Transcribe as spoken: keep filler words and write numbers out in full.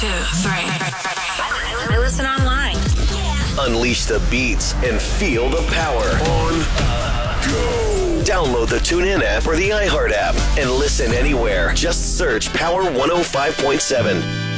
two, three. I listen online. Unleash the beats and feel the power. On go. Download the TuneIn app or the iHeart app and listen anywhere. Just search Power one oh five point seven.